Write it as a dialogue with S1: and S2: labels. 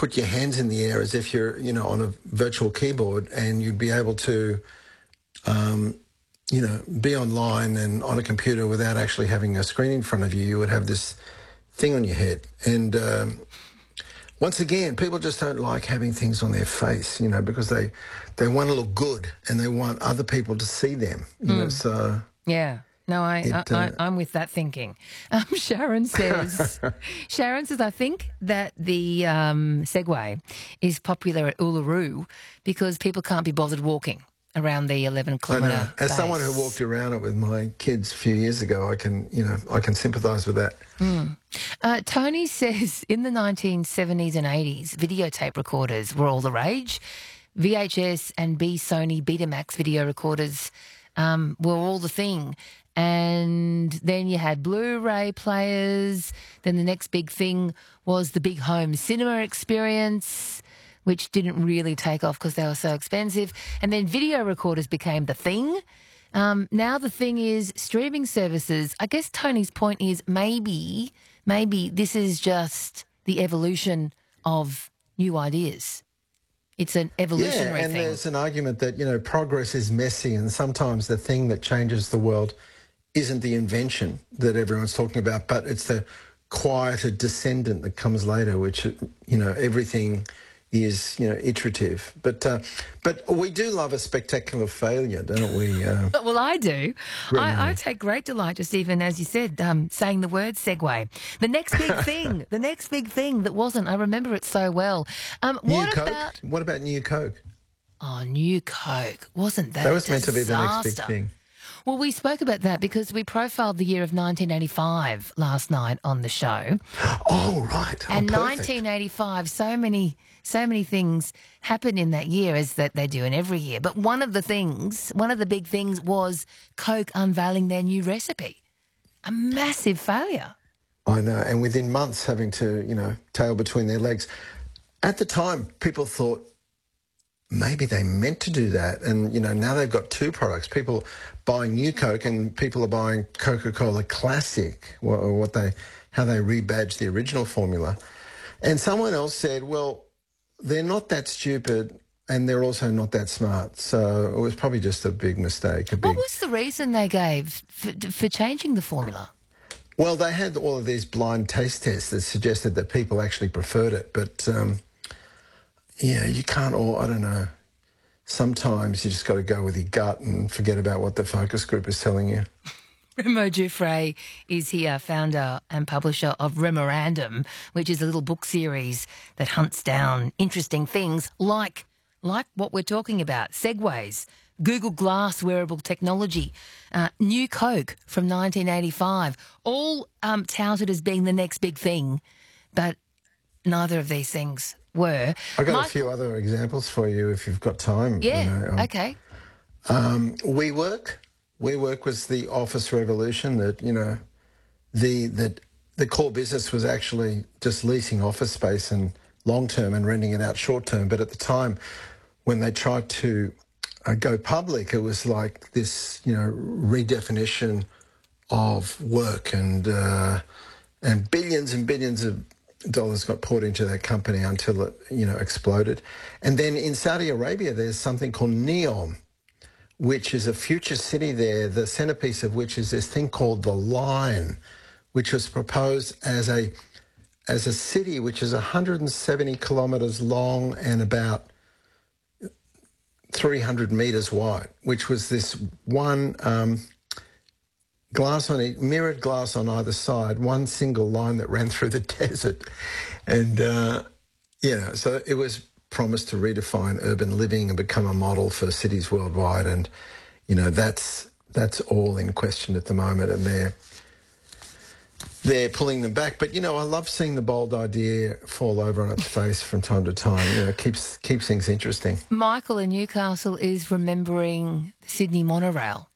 S1: put your hands in the air as if you're, on a virtual keyboard, and you'd be able to, be online and on a computer without actually having a screen in front of you. You would have this thing on your head. And once again, people just don't like having things on their face, because they want to look good and they want other people to see them. So
S2: yeah. No, I'm with that thinking. Sharon says, I think that the Segway is popular at Uluru because people can't be bothered walking around the 11-kilometre
S1: As
S2: base.
S1: someone who walked around it with my kids a few years ago, I can sympathise with that.
S2: Tony says in the 1970s and 80s, videotape recorders were all the rage. VHS and Sony Betamax video recorders were all the thing. And then you had Blu-ray players. Then the next big thing was the big home cinema experience, which didn't really take off because they were so expensive. And then video recorders became the thing. Now the thing is streaming services. I guess Tony's point is maybe this is just the evolution of new ideas. It's an evolutionary
S1: thing.
S2: thing.
S1: There's an argument that, progress is messy, and sometimes the thing that changes the world isn't the invention that everyone's talking about, but it's the quieter descendant that comes later, which, everything is, iterative. But we do love a spectacular failure, don't we?
S2: Well, I do. I take great delight, just even, as you said, saying the word Segway. The next big thing, that wasn't. I remember it so well.
S1: New Coke? What about New Coke?
S2: Oh, New Coke. Wasn't that
S1: That was meant to be the next big thing.
S2: Well, we spoke about that because we profiled the year of 1985 last night on the show.
S1: Oh, right.
S2: And
S1: perfect.
S2: 1985, so many things happened in that year, as that they do in every year. But one of the big things was Coke unveiling their new recipe. A massive failure.
S1: I know, and within months having to, tail between their legs. At the time, people thought maybe they meant to do that. And, now they've got two products. People buying New Coke and people are buying Coca-Cola Classic, or how they rebadged the original formula. And someone else said, well, they're not that stupid and they're also not that smart. So it was probably just a big mistake.
S2: What was the reason they gave for changing the formula?
S1: Well, they had all of these blind taste tests that suggested that people actually preferred it. But, you can't I don't know. Sometimes you just got to go with your gut and forget about what the focus group is telling you.
S2: Remo Giuffre is here, founder and publisher of Remorandum, which is a little book series that hunts down interesting things like what we're talking about, Segways, Google Glass wearable technology, New Coke from 1985, all touted as being the next big thing, but neither of these things were.
S1: I've got a few other examples for you if you've got time.
S2: Yeah, okay.
S1: WeWork. WeWork was the office revolution that, the core business was actually just leasing office space and long-term and renting it out short-term. But at the time when they tried to go public, it was like this, redefinition of work, and billions and billions of dollars got poured into that company until it, exploded. And then in Saudi Arabia, there's something called NEOM, which is a future city there, the centerpiece of which is this thing called the Line, which was proposed as a city which is 170 kilometres long and about 300 metres wide, which was this one mirrored glass on either side, one single line that ran through the desert. And, so it was promised to redefine urban living and become a model for cities worldwide. And, that's all in question at the moment, and they're pulling them back. But, I love seeing the bold idea fall over on its face from time to time. It keeps things interesting.
S2: Michael in Newcastle is remembering the Sydney monorail